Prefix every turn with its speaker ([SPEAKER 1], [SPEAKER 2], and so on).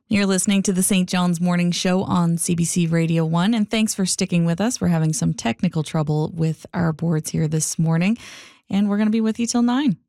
[SPEAKER 1] You're listening to the St. John's Morning Show on CBC Radio 1, and thanks for sticking with us. We're having some technical trouble with our boards here this morning, and we're going to be with you till 9.